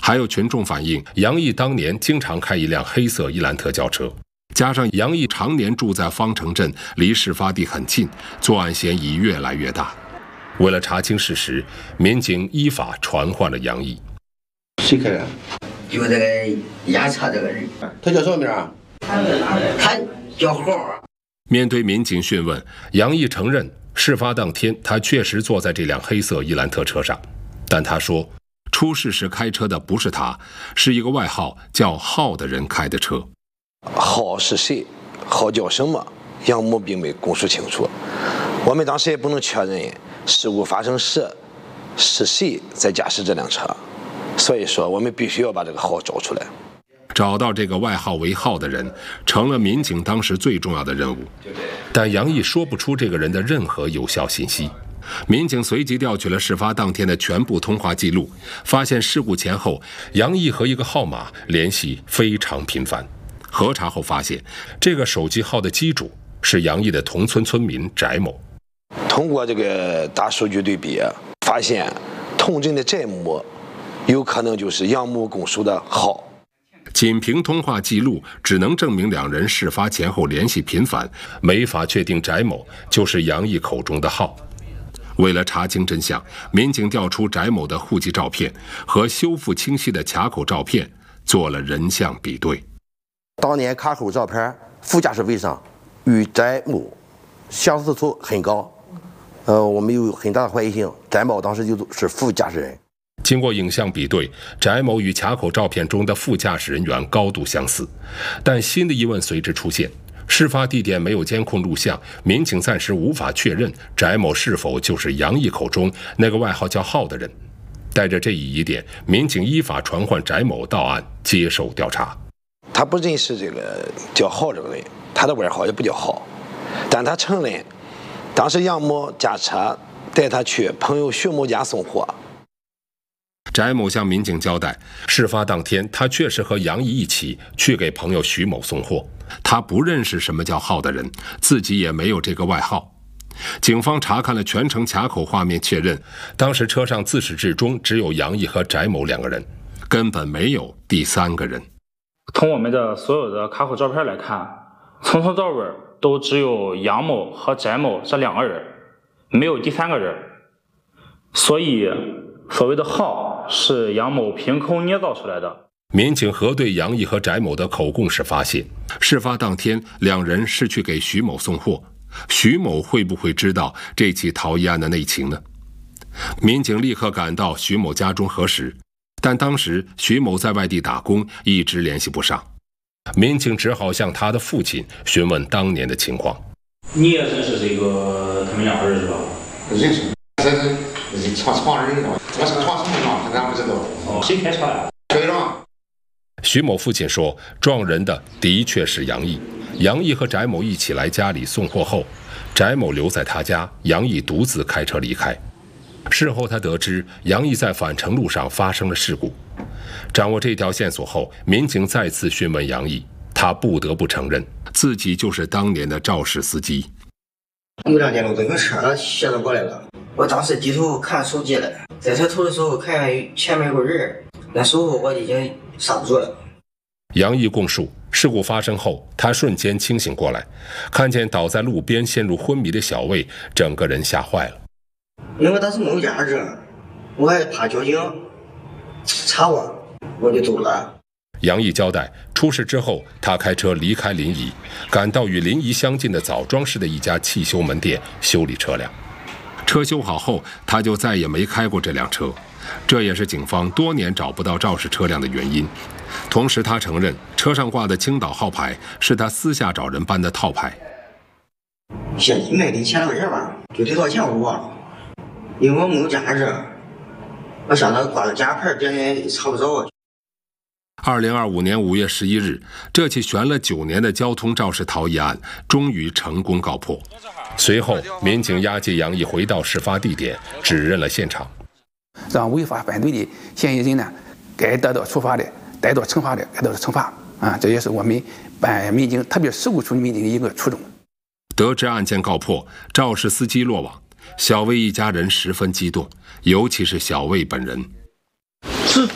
还有群众反映，杨毅当年经常开一辆黑色伊兰特轿车，加上杨毅常年住在方城镇，离事发地很近，作案嫌疑越来越大。为了查清事实，民警依法传唤了杨毅。 谁开的？ 就这个押车这个人。 他叫什么名啊？ 他叫浩。 面对民警讯问，杨毅承认事发当天他确实坐在这辆黑色伊兰特车上，但他说出事时开车的不是他，是一个外号叫浩的人开的车。 浩是谁？浩叫什么？杨某并没供述清楚。我们当时也不能确认事故发生时是谁在驾驶这辆车，所以说我们必须要把这个浩找出来。 找到这个外号为浩的人，成了民警当时最重要的任务。但杨毅说不出这个人的任何有效信息。民警随即调取了事发当天的全部通话记录，发现事故前后，杨毅和一个号码联系非常频繁。核查后发现，这个手机号的机主是杨毅的同村村民翟某。 通过这个大数据对比，发现同镇的翟某有可能就是杨某供述的浩。 仅凭通话记录只能证明两人事发前后联系频繁，没法确定翟某就是杨毅口中的浩。为了查清真相，民警调出翟某的户籍照片和修复清晰的卡口照片，做了人像比对。 当年卡口照片副驾驶位上与翟某相似度很高，我们有很大的怀疑性，翟某当时就是副驾驶人。 经过影像比对，翟某与卡口照片中的副驾驶人员高度相似，但新的疑问随之出现。事发地点没有监控录像，民警暂时无法确认翟某是否就是杨毅口中那个外号叫浩的人。带着这一疑点，民警依法传唤翟某到案接受调查。 他不认识这个叫浩这个人，他的外号也不叫浩，但他承认当时杨某驾车带他去朋友徐某家送货。 翟某向民警交代，事发当天他确实和杨毅一起去给朋友徐某送货，他不认识什么叫浩的人，自己也没有这个外号。警方查看了全程卡口画面，确认当时车上自始至终只有杨毅和翟某两个人，根本没有第三个人。 从我们的所有的卡口照片来看，从头到尾都只有杨某和翟某这两个人，没有第三个人。所以所谓的浩是杨某凭空捏造出来的。 民警核对杨毅和翟某的口供时发现，事发当天两人是去给徐某送货，徐某会不会知道这起逃逸案的内情呢？民警立刻赶到徐某家中核实，但当时徐某在外地打工，一直联系不上。民警只好向他的父亲询问当年的情况。 你也认识这个他们两个人是吧？ 认识，这是闯人了，我是闯什么闯？咱不知道。 哦，谁开车呀？ 对了。 徐某父亲说，撞人的的确是杨毅。杨毅和翟某一起来家里送货后，翟某留在他家，杨毅独自开车离开。事后他得知杨毅在返程路上发生了事故。掌握这条线索后，民警再次询问杨毅，他不得不承认自己就是当年的肇事司机。 有2天路这个车斜着过来了，我当时低头看手机了，在车头的时候看前面有个人，那时候我已经刹不住了。 杨毅供述，事故发生后，他瞬间清醒过来，看见倒在路边陷入昏迷的小魏，整个人吓坏了。 因为当时没有驾驶，我还怕交警查我就走了。 杨毅交代，出事之后，他开车离开临沂，赶到与临沂相近的枣庄市的一家汽修门店修理车辆。车修好后，他就再也没开过这辆车，这也是警方多年找不到肇事车辆的原因。同时，他承认车上挂的青岛号牌是他私下找人办的套牌。 现金没给钱那个人吧，具体多少钱我忘了，因为我没有驾驶，我想着挂了假牌，这也查不着。 2025年5月11日，这起悬了9年的交通肇事逃逸案终于成功告破。随后，民警押解杨毅回到事发地点，指认了现场， 让违法犯罪的嫌疑人呢，该得到处罚的得到惩罚的该得到惩罚啊！这也是我们办案民警，特别事故处理民警的一个初衷。 得知案件告破，肇事司机落网，小魏一家人十分激动，尤其是小魏本人。 是